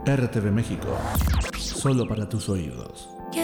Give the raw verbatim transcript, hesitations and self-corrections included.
R T V México, solo para tus oídos.